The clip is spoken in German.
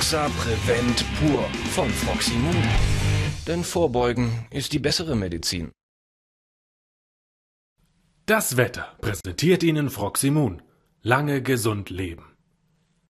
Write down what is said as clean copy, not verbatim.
Axa Prevent Pur von Froximun. Denn Vorbeugen ist die bessere Medizin. Das Wetter präsentiert Ihnen Froximun. Lange gesund leben.